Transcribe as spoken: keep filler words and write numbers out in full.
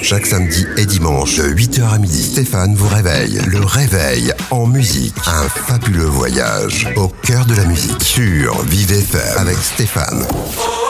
Chaque samedi et dimanche de huit heures à midi, Stéphane vous réveille. Le réveil en musique. Un fabuleux voyage au cœur de la musique sur Vive F M avec Stéphane.